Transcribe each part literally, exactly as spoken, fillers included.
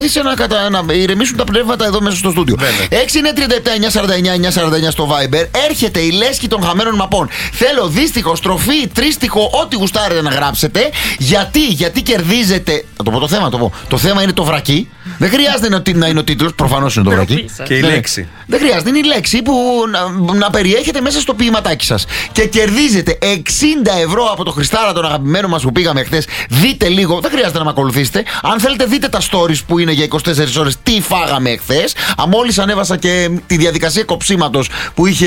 Να, κατα... να ηρεμήσουν τα πνεύματα εδώ μέσα στο στούντιο. έξι εννιά τρία επτά εννιά σαράντα εννιά εννιά σαράντα εννιά στο Viber. Έρχεται η λέσχη των χαμένων μαπών. Θέλω δύστιχο, στροφή, τρίστιχο, ό,τι γουστάρετε να γράψετε. Γιατί, γιατί κερδίζετε. Θα το πω το θέμα, το πω. Το θέμα είναι το βρακί. Δεν χρειάζεται να είναι ο τίτλος, προφανώς είναι το βρακί. Και η λέξη. Δεν χρειάζεται, είναι η λέξη που να, να περιέχεται μέσα στο ποιηματάκι σας. Και κερδίζετε εξήντα ευρώ από το Χριστάρα, τον αγαπημένο μας που πήγαμε χθες. Δείτε λίγο, δεν χρειάζεται να με ακολουθήσετε. Αν θέλετε, δείτε τα stories που είναι για είκοσι τέσσερις ώρες τι φάγαμε χθες. Μόλις ανέβασα και τη διαδικασία κοψίματος που είχε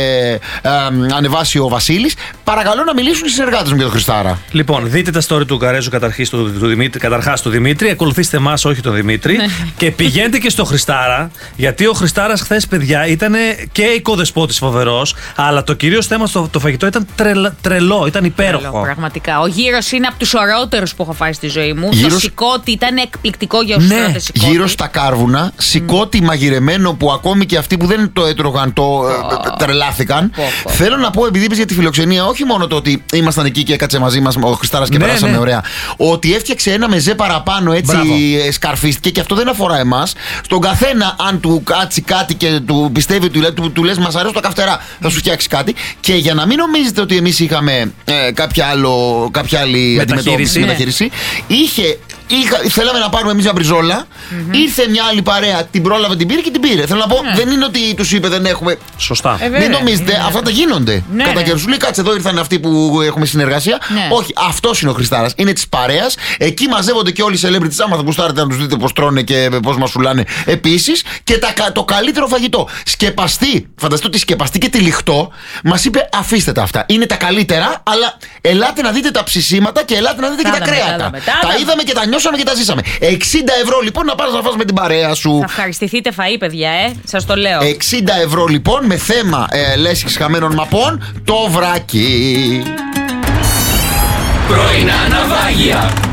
ε, ανεβάσει ο Βασίλης. Παρακαλώ να μιλήσουν οι συνεργάτες μου για τον Χριστάρα. Λοιπόν, δείτε τα story του Γκαρέζου καταρχάς του, του, Δημήτρη, καταρχάς του Δημήτρη. Ακολουθήστε εμάς, όχι τον Δημήτρη. Και πηγαίνετε και στο Χριστάρα. Γιατί ο Χριστάρας χθες, παιδιά, ήταν και οικοδεσπότης φοβερός. Αλλά το κυρίως θέμα στο το φαγητό ήταν τρελ, τρελό, ήταν υπέροχο. Τρελό, πραγματικά. Ο γύρος είναι από τους ωραιότερους που έχω φάει στη ζωή μου. Γύρος... Το σηκώτη ήταν εκπληκτικό για όσους ναι, τρώτε σηκώτη. Γύρω στα κάρβουνα, σηκώτη mm. μαγειρεμένο που ακόμη και αυτοί που δεν το έτρωγαν το oh. τρελάθηκαν. Oh, oh, oh. Θέλω να πω, επειδή είπες για τη φιλοξενία, όχι μόνο το ότι ήμασταν εκεί και έκατσε μαζί μας ο Χριστάρας και ναι, περάσαμε ναι. ωραία. Ότι έφτιαξε ένα μεζέ παραπάνω, έτσι Μπράβο. σκαρφίστηκε και αυτό δεν αφορά εμάς. Στον καθένα, αν του κάτσει κάτι και του πιστεύει ότι του, του λες μας αρέσει τα καυτερά, θα σου φτιάξει κάτι. Και για να μην νομίζετε ότι εμείς είχαμε ε, κάποια, άλλο, κάποια άλλη αντιμετώπιση, ναι. μεταχείριση, είχε. Είχα, θέλαμε να πάρουμε εμείς μια μπριζόλα. Mm-hmm. Ήρθε μια άλλη παρέα, την πρόλαβε, την πήρε και την πήρε. Θέλω να πω, ναι. δεν είναι ότι τους είπε δεν έχουμε. Σωστά. Ε, Μην νομίζετε, ναι. αυτά τα γίνονται. Ναι, κατά καιρούς. Σου λέει, κάτσε εδώ ήρθαν αυτοί που έχουμε συνεργασία. Ναι. Όχι, αυτός είναι ο Χριστάρας. Είναι της παρέας. Εκεί μαζεύονται και όλοι οι celebrities. Άμα θα γουστάρετε να τους δείτε πώς τρώνε και πώς μασουλάνε επίσης. Και τα, το καλύτερο φαγητό. Σκεπαστή, φανταστείτε ότι σκεπαστή και τυλιχτό. Μας είπε, αφήστε τα αυτά. Είναι τα καλύτερα, αλλά ελάτε να δείτε τα ψησίματα και ελάτε να δείτε και τα κρέατα. Τα είδαμε και τα νιώσαμε και τα ζήσαμε. εξήντα ευρώ λοιπόν να πάρεις να φας με την παρέα σου. Θα ευχαριστηθείτε φαΐ, παιδιά, ε. Σας το λέω. εξήντα ευρώ λοιπόν με θέμα ε, λέσχης χαμένων μαπών, το βράκι. Πρωινά ναυάγια.